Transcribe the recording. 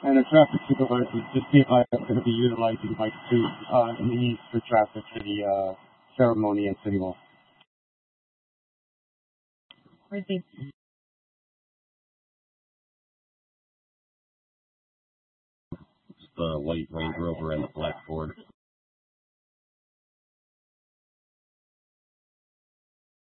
And a traffic supervisor just be advised I'm going to be utilizing my suit in the east for traffic for the ceremony at City Hall. Received. The white Range Rover and the black Ford.